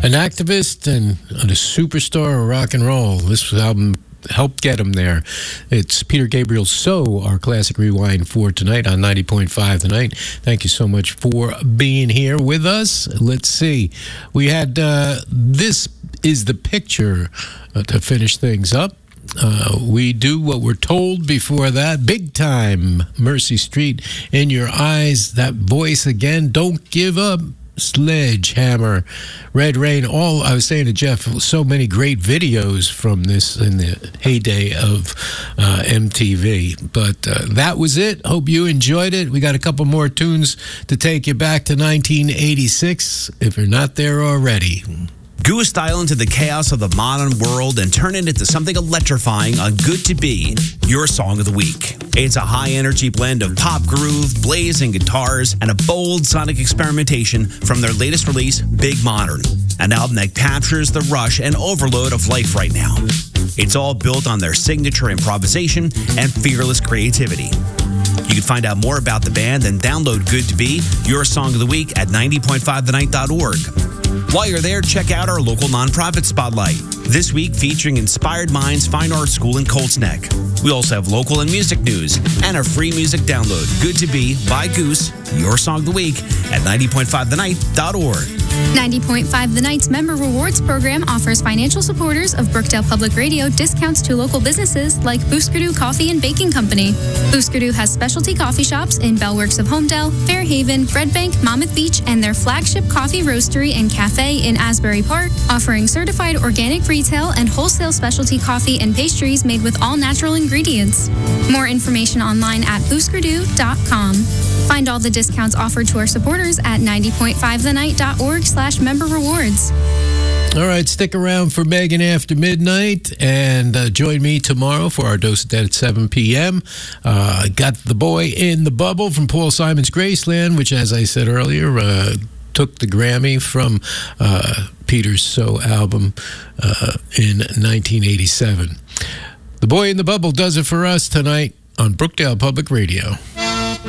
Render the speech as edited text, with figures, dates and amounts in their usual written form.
An activist and a superstar of rock and roll. This album helped get him there. It's Peter Gabriel, So, our Classic Rewind for tonight on 90.5 The Night. Thank you so much for being here with us. Let's see. We had This Is the Picture to finish things up. We do what we're told before that. Big time, Mercy Street, In Your Eyes, that voice again, Don't Give Up, Sledgehammer, Red Rain. All, I was saying to Jeff, so many great videos from this in the heyday of MTV. But that was it. Hope you enjoyed it. We got a couple more tunes to take you back to 1986, if you're not there already. Goose style into the chaos of the modern world and turn it into something electrifying on Good to Be, your song of the week. It's a high-energy blend of pop groove, blazing guitars, and a bold sonic experimentation from their latest release, Big Modern, an album that captures the rush and overload of life right now. It's all built on their signature improvisation and fearless creativity. You can find out more about the band and download Good to Be, your song of the week, at 90.5thenight.org. While you're there, check out our local nonprofit spotlight. This week featuring Inspired Minds Fine Art School in Colts Neck. We also have local and music news and a free music download. Good to Be by Goose, your song of the week, at 90.5thenight.org. 90.5 The Night's Member Rewards Program offers financial supporters of Brookdale Public Radio discounts to local businesses like Booskerdoo Coffee and Baking Company. Booskerdoo has specialty coffee shops in Bellworks of Homedale, Fairhaven, Red Bank, Monmouth Beach, and their flagship coffee roastery and cafe in Asbury Park, offering certified organic retail and wholesale specialty coffee and pastries made with all natural ingredients. More information online at booskerdoo.com. Find all the discounts offered to our supporters at 90.5thenight.org/member rewards. All right, stick around for Megan After Midnight and join me tomorrow for our Dose of Dead at 7 p.m. Got The Boy in the Bubble from Paul Simon's Graceland, which, as I said earlier, took the Grammy from Peter's So album in 1987. The Boy in the Bubble does it for us tonight on Brookdale Public Radio.